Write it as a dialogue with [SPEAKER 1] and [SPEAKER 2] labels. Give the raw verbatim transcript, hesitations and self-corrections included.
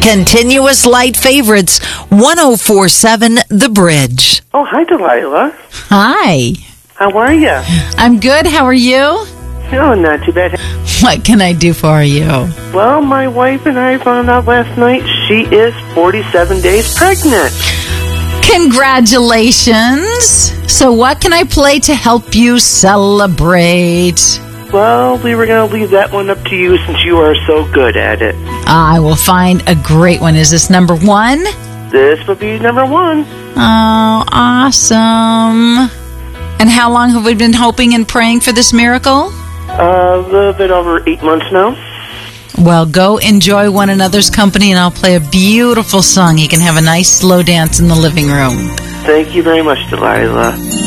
[SPEAKER 1] Continuous Light Favorites, one oh four point seven The Bridge.
[SPEAKER 2] Oh, hi, Delilah.
[SPEAKER 1] Hi.
[SPEAKER 2] How are you?
[SPEAKER 1] I'm good. How are you?
[SPEAKER 2] Oh, not too bad.
[SPEAKER 1] What can I do for you?
[SPEAKER 2] Well, my wife and I found out last night she is forty-seven days pregnant.
[SPEAKER 1] Congratulations. So what can I play to help you celebrate?
[SPEAKER 2] Well, we were going to leave that one up to you since you are so good at it.
[SPEAKER 1] I will find a great one. Is this number one?
[SPEAKER 2] This will be number one.
[SPEAKER 1] Oh, awesome. And how long have we been hoping and praying for this miracle?
[SPEAKER 2] Uh, a little bit over eight months now.
[SPEAKER 1] Well, go enjoy one another's company, and I'll play a beautiful song. You can have a nice slow dance in the living room.
[SPEAKER 2] Thank you very much, Delilah.